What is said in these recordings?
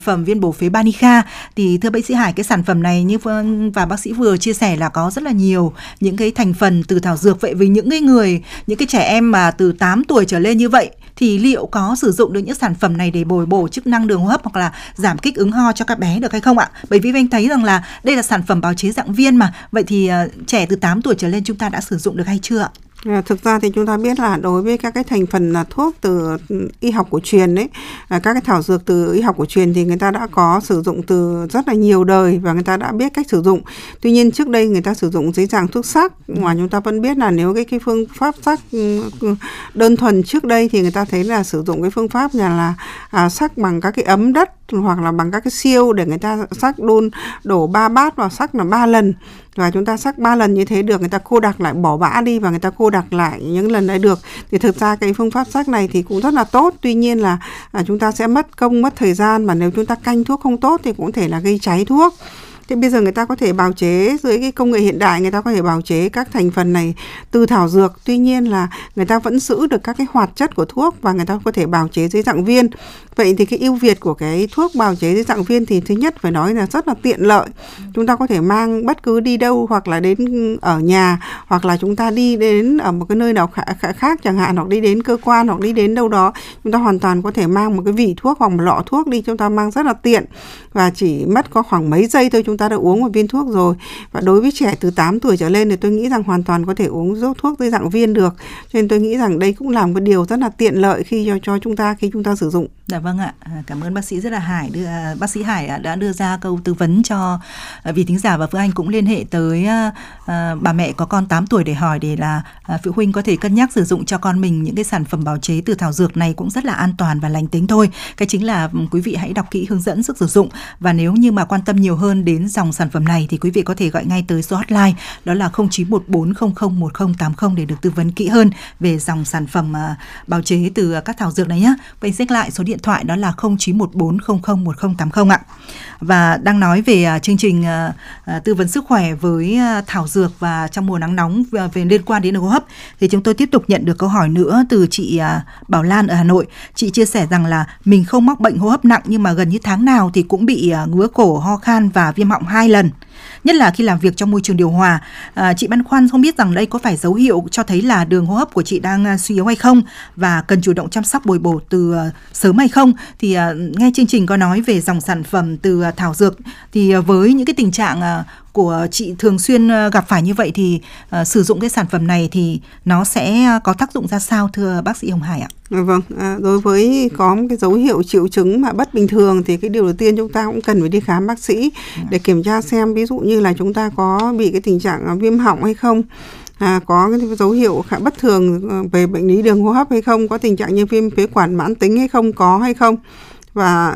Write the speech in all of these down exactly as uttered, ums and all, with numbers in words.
phẩm viên bổ phế Banica. Thì thưa bác sĩ Hải, cái sản phẩm này như và bác sĩ vừa chia sẻ là có rất là nhiều những cái thành phần từ thảo dược. Vậy với những cái người, những cái trẻ em mà từ tám tuổi trở lên như vậy thì liệu có sử dụng được những sản phẩm này để bồi bổ chức năng đường hô hấp hoặc là giảm kích ứng ho cho các bé được hay không ạ? Bởi vì anh thấy rằng là đây là sản phẩm bào chế dạng viên mà. Vậy thì uh, trẻ từ tám tuổi trở lên chúng ta đã sử dụng được hay chưa ạ? Thực ra thì chúng ta biết là đối với các cái thành phần là thuốc từ y học cổ truyền đấy, các cái thảo dược từ y học cổ truyền thì người ta đã có sử dụng từ rất là nhiều đời và người ta đã biết cách sử dụng. Tuy nhiên trước đây người ta sử dụng dưới dạng thuốc sắc, mà chúng ta vẫn biết là nếu cái cái phương pháp sắc đơn thuần trước đây thì người ta thấy là sử dụng cái phương pháp là là à, sắc bằng các cái ấm đất hoặc là bằng các cái siêu để người ta sắc đun đổ ba bát vào sắc là ba lần. Và chúng ta sắc ba lần như thế được, người ta cô đặc lại bỏ bã đi và người ta cô đặc lại những lần đấy được. Thì thực ra cái phương pháp sắc này thì cũng rất là tốt. Tuy nhiên là à, chúng ta sẽ mất công, mất thời gian, mà nếu chúng ta canh thuốc không tốt thì cũng có thể là gây cháy thuốc. Thế bây giờ người ta có thể bào chế dưới cái công nghệ hiện đại, người ta có thể bào chế các thành phần này từ thảo dược. Tuy nhiên là người ta vẫn giữ được các cái hoạt chất của thuốc và người ta có thể bào chế dưới dạng viên. Vậy thì cái ưu việt của cái thuốc bào chế dưới dạng viên thì thứ nhất phải nói là rất là tiện lợi. Chúng ta có thể mang bất cứ đi đâu, hoặc là đến ở nhà, hoặc là chúng ta đi đến ở một cái nơi nào khác chẳng hạn, hoặc đi đến cơ quan, hoặc đi đến đâu đó. Chúng ta hoàn toàn có thể mang một cái vỉ thuốc hoặc một lọ thuốc đi, chúng ta mang rất là tiện. Và chỉ mất có khoảng mấy giây thôi chúng ta đã uống một viên thuốc rồi. Và đối với trẻ từ tám tuổi trở lên thì tôi nghĩ rằng hoàn toàn có thể uống thuốc dưới dạng viên được. Cho nên tôi nghĩ rằng đây cũng là một điều rất là tiện lợi khi cho, cho chúng ta khi chúng ta sử dụng. Dạ vâng ạ, cảm ơn bác sĩ rất là Hải. Đưa, bác sĩ Hải đã đưa ra câu tư vấn cho vị thính giả, và Phương Anh cũng liên hệ tới uh, bà mẹ có con tám tuổi để hỏi để là uh, phụ huynh có thể cân nhắc sử dụng cho con mình những cái sản phẩm bào chế từ thảo dược này cũng rất là an toàn và lành tính thôi. Cái chính là quý vị hãy đọc kỹ hướng dẫn sức sử dụng, và nếu như mà quan tâm nhiều hơn đến dòng sản phẩm này thì quý vị có thể gọi ngay tới số hotline đó là không chín một bốn không không một không tám không để được tư vấn kỹ hơn về dòng sản phẩm uh, bào chế từ các thảo dược này nhé. Vậy xếp lại số điện thoại đó là không chín một bốn không không một không tám không ạ. Và đang nói về uh, chương trình uh, uh, tư vấn sức khỏe với uh, thảo dược và trong mùa nắng nóng uh, về liên quan đến đường hô hấp thì chúng tôi tiếp tục nhận được câu hỏi nữa từ chị uh, Bảo Lan ở Hà Nội. Chị chia sẻ rằng là mình không mắc bệnh hô hấp nặng nhưng mà gần như tháng nào thì cũng bị uh, ngứa cổ, ho khan và viêm họng hai lần. Nhất là khi làm việc trong môi trường điều hòa. À, chị băn khoăn không biết rằng đây có phải dấu hiệu cho thấy là đường hô hấp của chị đang suy yếu hay không, và cần chủ động chăm sóc bồi bổ từ uh, sớm hay không. Thì uh, nghe chương trình có nói về dòng sản phẩm từ uh, thảo dược, thì uh, với những cái tình trạng uh, của chị thường xuyên uh, gặp phải như vậy thì uh, sử dụng cái sản phẩm này thì nó sẽ có tác dụng ra sao, thưa bác sĩ Hồng Hải ạ? Vâng, à, đối với có một cái dấu hiệu triệu chứng mà bất bình thường thì cái điều đầu tiên chúng ta cũng cần phải đi khám bác sĩ để kiểm tra xem ví dụ như là chúng ta có bị cái tình trạng viêm họng hay không, à, có cái dấu hiệu khá bất thường về bệnh lý đường hô hấp hay không, có tình trạng như viêm phế quản mãn tính hay không, có hay không. Và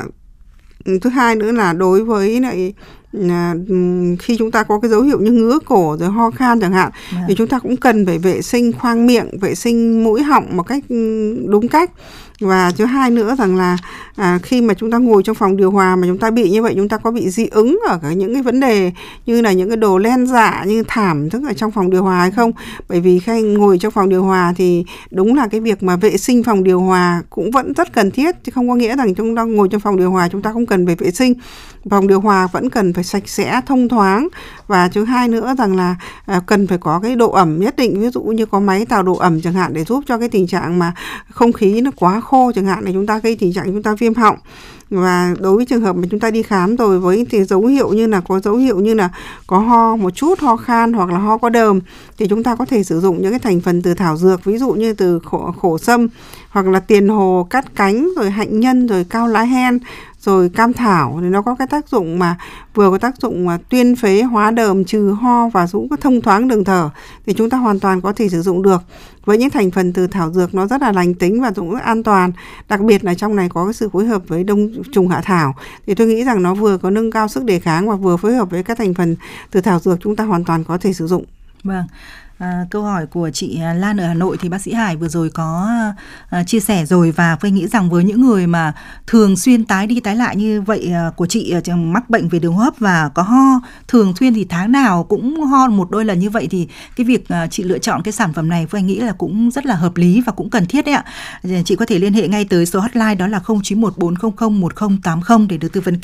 thứ hai nữa là đối với lại À, khi chúng ta có cái dấu hiệu như ngứa cổ rồi ho khan chẳng hạn, yeah. thì chúng ta cũng cần phải vệ sinh khoang miệng, vệ sinh mũi họng một cách đúng cách. Và thứ hai nữa rằng là à, khi mà chúng ta ngồi trong phòng điều hòa mà chúng ta bị như vậy, chúng ta có bị dị ứng ở cái, những cái vấn đề như là những cái đồ len dạ như thảm thức ở trong phòng điều hòa hay không. Bởi vì khi ngồi trong phòng điều hòa thì đúng là cái việc mà vệ sinh phòng điều hòa cũng vẫn rất cần thiết, chứ không có nghĩa rằng chúng ta ngồi trong phòng điều hòa chúng ta không cần phải vệ sinh. Phòng điều hòa vẫn cần phải sạch sẽ, thông thoáng. Và thứ hai nữa rằng là à, cần phải có cái độ ẩm nhất định, ví dụ như có máy tạo độ ẩm chẳng hạn để giúp cho cái tình trạng mà không khí nó quá khô chẳng hạn để chúng ta gây tình trạng chúng ta viêm họng. Và đối với trường hợp mà chúng ta đi khám rồi với thì dấu hiệu như là có dấu hiệu như là có ho một chút, ho khan hoặc là ho có đờm thì chúng ta có thể sử dụng những cái thành phần từ thảo dược, ví dụ như từ khổ, khổ sâm hoặc là tiền hồ, cát cánh, rồi hạnh nhân, rồi cao lá hen, rồi cam thảo, thì nó có cái tác dụng mà vừa có tác dụng mà tuyên phế, hóa đờm, trừ ho và giúp thông thoáng đường thở, thì chúng ta hoàn toàn có thể sử dụng được. Với những thành phần từ thảo dược nó rất là lành tính và cũng rất an toàn, đặc biệt là trong này có cái sự phối hợp với đông trùng hạ thảo, thì tôi nghĩ rằng nó vừa có nâng cao sức đề kháng và vừa phối hợp với các thành phần từ thảo dược, chúng ta hoàn toàn có thể sử dụng. Vâng. À, câu hỏi của chị Lan ở Hà Nội thì bác sĩ Hải vừa rồi có à, chia sẻ rồi, và tôi nghĩ rằng với những người mà thường xuyên tái đi tái lại như vậy à, của chị à, mắc bệnh về đường hô hấp và có ho thường xuyên thì tháng nào cũng ho một đôi lần như vậy, thì cái việc à, chị lựa chọn cái sản phẩm này tôi nghĩ là cũng rất là hợp lý và cũng cần thiết đấy ạ. Chị có thể liên hệ ngay tới số hotline đó là không chín một bốn không không một không tám không để được tư vấn kỹ